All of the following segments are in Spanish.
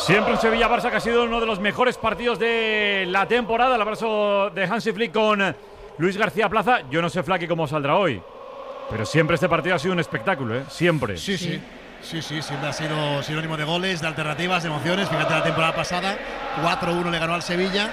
Siempre un Sevilla-Barça que ha sido uno de los mejores partidos de la temporada. El abrazo de Hansi Flick con Luis García Plaza. Yo no sé, Flaky, cómo saldrá hoy, pero siempre este partido ha sido un espectáculo, ¿eh? Siempre. Sí, siempre ha sido sinónimo de goles, de alternativas, de emociones. Fíjate la temporada pasada, 4-1 le ganó al Sevilla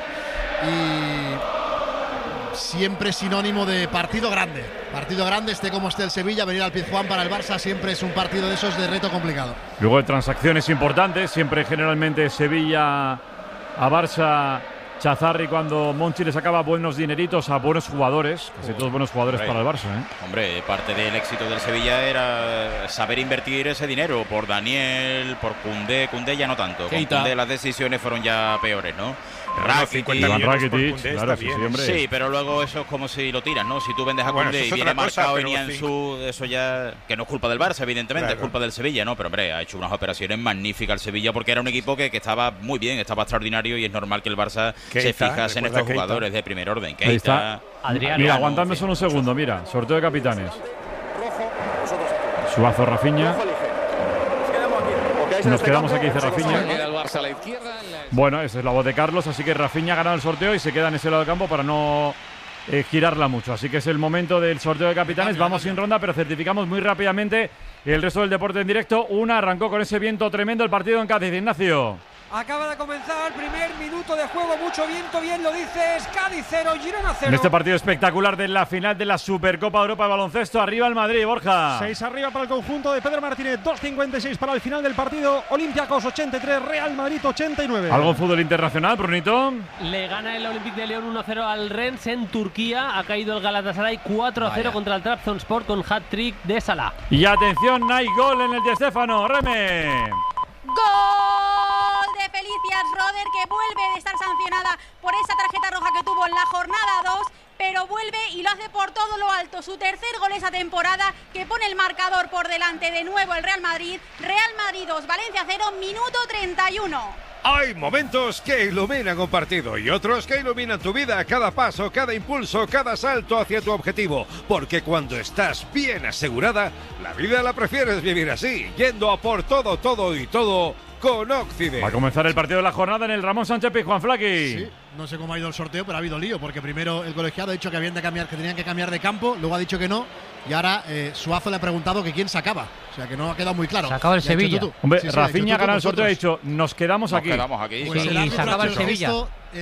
y siempre sinónimo de partido grande. Partido grande, esté como esté el Sevilla, venir al Pizjuán para el Barça siempre es un partido de esos de reto complicado. Luego de transacciones importantes, siempre generalmente Sevilla a Barça. Chazarri cuando Monchi le sacaba buenos dineritos a buenos jugadores, casi todos buenos jugadores para el Barça, ¿eh? Hombre, parte del éxito del Sevilla era saber invertir ese dinero por Daniel, por Koundé ya no tanto. Con Koundé las decisiones fueron ya peores, ¿no? Rakitic, claro, sí, hombre. Sí, pero luego eso es como si lo tiras, ¿no? Si tú vendes a Koundé y viene marcado y Nianzú, eso ya, que no es culpa del Barça, evidentemente, es culpa del Sevilla, ¿no? Pero hombre, ha hecho unas operaciones magníficas el Sevilla porque era un equipo que estaba muy bien, estaba extraordinario y es normal que el Barça se fijase en estos jugadores de primer orden. Ahí está. Mira, aguantadme solo un segundo, mira, sorteo de capitanes. Suazo, Rafinha. Nos quedamos aquí, dice Rafinha. Bueno, esa es la voz de Carlos, así que Rafinha ha ganado el sorteo y se queda en ese lado del campo para no girarla mucho. Así que es el momento del sorteo de capitanes. Vamos sin ronda, pero certificamos muy rápidamente el resto del deporte en directo. Arrancó con ese viento tremendo el partido en Cádiz. Ignacio. Acaba de comenzar, primer minuto de juego, mucho viento, bien lo dices, Cádiz 0, Girona 0. En este partido espectacular de la final de la Supercopa de Europa de baloncesto, arriba el Madrid, Borja. 6 arriba para el conjunto de Pedro Martínez, 2.56 para el final del partido, Olympiacos 83, Real Madrid 89. ¿Algo en fútbol internacional, Brunito? Le gana el Olympique de León 1-0 al Rennes en Turquía, ha caído el Galatasaray 4-0 contra el Trabzonspor con hat-trick de Salah. Y atención, hay gol en el Di Stéfano, Reme. ¡Gol de Felicias Roder, que vuelve de estar sancionada por esa tarjeta roja que tuvo en la jornada 2, pero vuelve y lo hace por todo lo alto. Su tercer gol esa temporada, que pone el marcador por delante de nuevo el Real Madrid. Real Madrid 2, Valencia 0, minuto 31. Hay momentos que iluminan un partido y otros que iluminan tu vida, cada paso, cada impulso, cada salto hacia tu objetivo. Porque cuando estás bien asegurada, la vida la prefieres vivir así, yendo a por todo, todo y todo con Occident. Va a comenzar el partido de la jornada en el Ramón Sánchez Pizjuán, Flaky. Sí, no sé cómo ha ido el sorteo, pero ha habido lío, porque primero el colegiado ha dicho que tenían que cambiar de campo, luego ha dicho que no, y ahora Suazo le ha preguntado que quién sacaba. O sea que no ha quedado muy claro. Sacaba el Sevilla. Hombre, sí, Rafinha ha ganado el sorteo y ha dicho, nos quedamos aquí. Pues sí, y sacaba el Sevilla.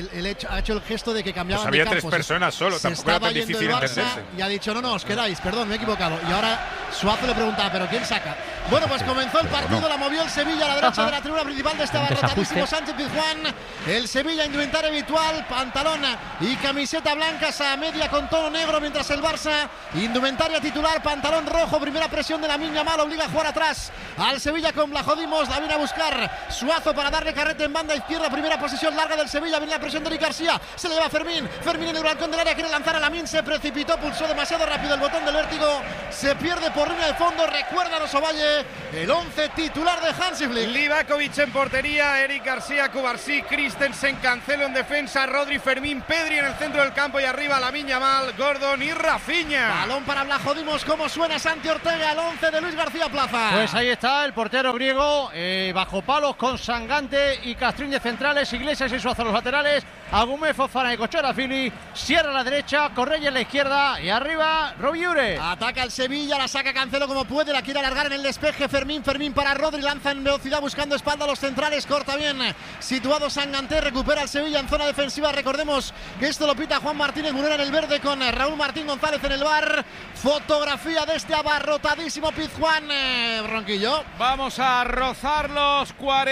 Ha hecho el gesto de que cambiaban pues había de campo. 3 personas solo, se tampoco era tan estaba yendo difícil el Barça entenderse. y ha dicho, no, os quedáis, perdón, me he equivocado. Y ahora Suazo le preguntaba, ¿pero quién saca? Bueno, pues comenzó el partido, la movió el Sevilla a la derecha de la tribuna principal de este abarrotadísimo Sánchez Pizjuán. El Sevilla, indumentaria habitual, pantalón y camiseta blancas a media con tono negro, mientras el Barça, indumentaria titular, pantalón rojo, primera presión de Lamine Yamal, obliga a jugar atrás al Sevilla con Blajodimos, la viene a buscar Suazo para darle carrete en banda izquierda, primera posición larga del Sevilla, viene la presión de Eric García, se le lleva Fermín en el balcón del área, quiere lanzar a Lamine, se precipitó, pulsó demasiado rápido el botón del vértigo, se pierde por línea de fondo, recuerda a Ovalle, el 11 titular de Hansi Flick. Livakovic en portería, Eric García, Cubarsí, Christensen, Cancelo en defensa, Rodri, Fermín, Pedri en el centro del campo y arriba Lamine Yamal, Gordon y Rafinha. Balón para Blajodimos, ¿cómo suena Santi Ortega, el 11 de Luis García Plaza? Pues ahí está el portero griego, bajo palos con Sangante y Castrín de centrales, Iglesias y Suazo los laterales, Agumé, Fofana y Cochera Fili, Sierra a la derecha, Correia en la izquierda y arriba Robiure. Ataca el Sevilla, la saca Cancelo como puede, la quiere alargar en el despeje Fermín para Rodri, lanza en velocidad buscando espalda a los centrales, corta bien, situado Sangante, recupera el Sevilla en zona defensiva, recordemos que esto lo pita Juan Martínez Munera en el verde con Raúl Martín González en el bar, fotografía de este abarrotadísimo Pizjuán, Ronquillo. Vamos a rozar los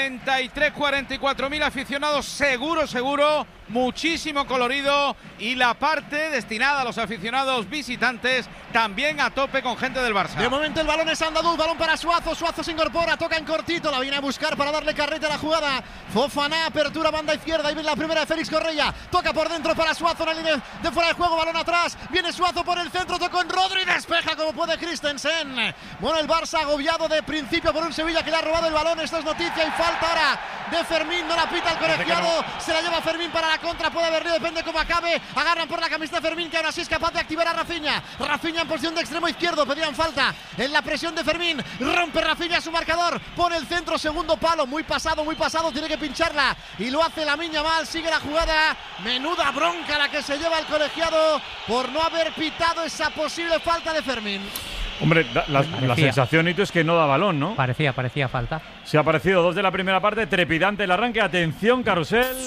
44.000 aficionados, seguro, muchísimo colorido y la parte destinada a los aficionados visitantes también a tope con gente del Barça. De momento el balón es andaluz, balón para Suazo se incorpora, toca en cortito, la viene a buscar para darle carrete a la jugada, Fofana, apertura banda izquierda, y viene la primera de Félix Correia, toca por dentro para Suazo en la línea de fuera de juego, balón atrás, viene Suazo por el centro, toca en Rodri, despeja como puede Christensen. Bueno, el Barça agobiado de principio por un Sevilla que le ha robado el balón, esto es noticia y falta ahora de Fermín, no la pita el colegiado, se la lleva Fermín para la la contra, puede haber, depende cómo acabe. Agarran por la camiseta Fermín, que ahora sí es capaz de activar a Rafinha. Rafinha en posición de extremo izquierdo, pedían falta en la presión de Fermín. Rompe Rafinha su marcador, pone el centro, segundo palo, muy pasado, tiene que pincharla y lo hace Lamine Yamal. Sigue la jugada, menuda bronca la que se lleva el colegiado por no haber pitado esa posible falta de Fermín. Hombre, la sensación, Nito, es que no da balón, ¿no? Parecía falta. Se ha aparecido 2 de la primera parte, trepidante el arranque. Atención, carrusel.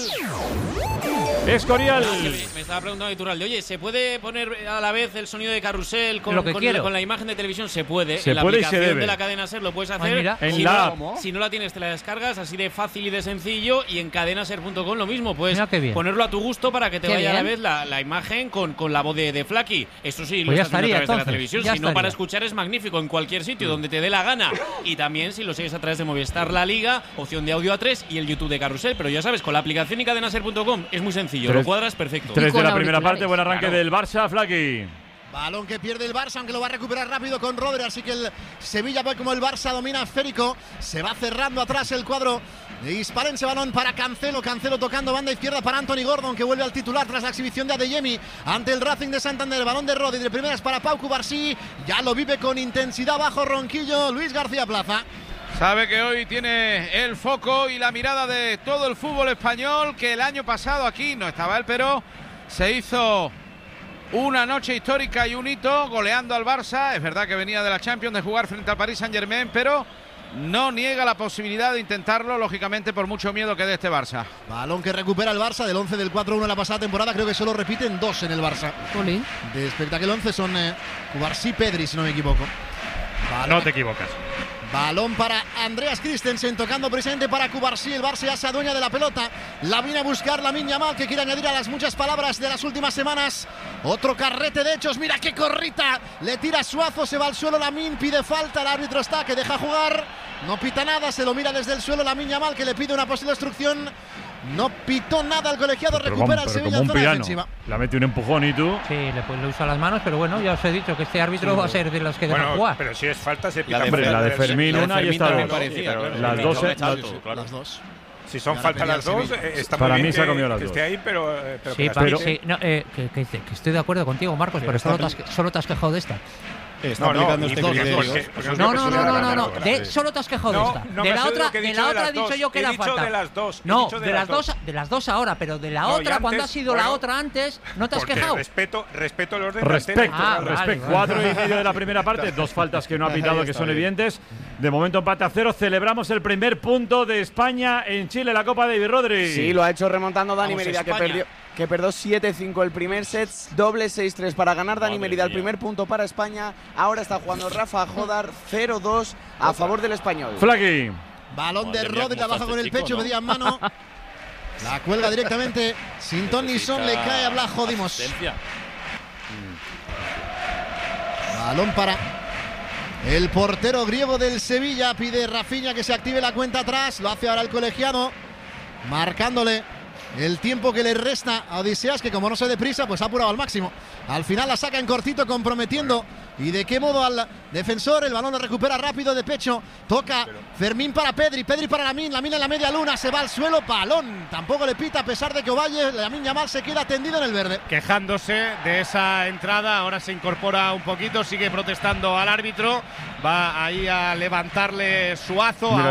Escorial. Me estaba preguntando Iturralde, oye, ¿se puede poner a la vez el sonido de carrusel con la imagen de televisión? Se puede. En la aplicación de la cadena SER lo puedes hacer. Si no la tienes, te la descargas, así de fácil y de sencillo. Y en cadenaser.com lo mismo. Puedes ponerlo a tu gusto para que te vaya a la vez la imagen con la voz de Flaky. Eso sí, lo estás haciendo a través de la televisión. Si no, para escuchar es magnífico en cualquier sitio donde te dé la gana. Y también si lo sigues a través de Movistar La Liga, opción de audio A3 y el YouTube de Carrusel. Pero ya sabes, con la aplicación y cadenaser.com es muy sencillo. Lo cuadras perfecto. 3 de la primera parte, buen arranque del Barça, Flaky. Balón que pierde el Barça, aunque lo va a recuperar rápido con Rodri, así que el Sevilla ve como el Barça domina esférico. Se va cerrando atrás el cuadro de Hispalense. Balón para Cancelo tocando banda izquierda para Anthony Gordon, que vuelve al titular tras la exhibición de Adeyemi ante el Racing de Santander. Balón de Rodri, de primeras para Pau Cubarsí, ya lo vive con intensidad bajo Ronquillo Luis García Plaza. Sabe que hoy tiene el foco y la mirada de todo el fútbol español, que el año pasado aquí no estaba él, pero se hizo una noche histórica y un hito goleando al Barça. Es verdad que venía de la Champions, de jugar frente al Paris Saint-Germain, pero no niega la posibilidad de intentarlo, lógicamente por mucho miedo que dé este Barça. Balón que recupera el Barça del 11 del 4-1 en la pasada temporada. Creo que solo repiten 2 en el Barça. Jolín. De espectáculo 11 son Cubarsí, Pedri, si no me equivoco. No te equivocas. Balón para Andreas Christensen, tocando precisamente para Cubarsí. El Barça ya se adueña de la pelota. La viene a buscar Lamine Yamal, que quiere añadir a las muchas palabras de las últimas semanas. Otro carrete de hechos. Mira qué corrita. Le tira Suazo, se va al suelo Lamine, pide falta. El árbitro está, que deja jugar. No pita nada, se lo mira desde el suelo Lamine Yamal, que le pide una posible obstrucción. No pitó nada el colegiado, recupera el Sevilla en zona defensiva. Le mete un empujón y tú. Sí, le usa las manos, pero bueno, ya os he dicho que este árbitro va a ser de los que dejan jugar. Pero si es falta, se pita. La de Fermín, una y esta las dos. Si son faltas las dos, está para muy mí bien se ha comido las que dos. esté ahí, pero sí, para mí sí. No, que estoy de acuerdo contigo, Marcos, pero solo te has quejado de esta. Está aplicando este criterio. No. Solo te has quejado de esta. De la otra he dicho yo que era falta. De las dos. No, de las dos ahora, pero de la otra, cuando ha sido la otra antes, no te has quejado. Respeto el orden. Respecto. 4,5 de la primera parte, 2 faltas que no ha pitado que son evidentes. De momento empate a 0. Celebramos el primer punto de España en Chile, la Copa David Rodri. Sí, lo ha hecho remontando Dani Merida, que perdió 7-5 el primer set, doble 6-3 para ganar Dani Merida, el primer punto para España. Ahora está jugando Rafa Jodar, 0-2 a favor del español. Flaky. Balón de Rodri, la baja con el pecho, medía en mano. La cuelga directamente, sin ton ni son, le cae a Blas Jodimos. Balón para el portero griego del Sevilla, pide Rafinha que se active la cuenta atrás, lo hace ahora el colegiado, marcándole el tiempo que le resta a Odiseas, que como no se deprisa, pues ha apurado al máximo. Al final la saca en cortito, comprometiendo. ¿Y de qué modo al defensor? El balón lo recupera rápido de pecho. Toca Fermín para Pedri para Lamine en la media luna, se va al suelo. Balón, tampoco le pita, a pesar de que Ovalle, Lamine Yamal se queda tendido en el verde. Quejándose de esa entrada, ahora se incorpora un poquito, sigue protestando al árbitro. Va ahí a levantarle Suazo.